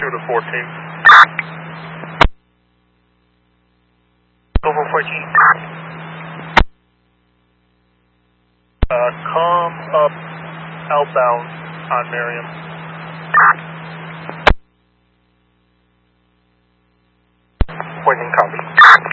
to 14. Go for 14. Come up outbound on Merriam. 14 copy.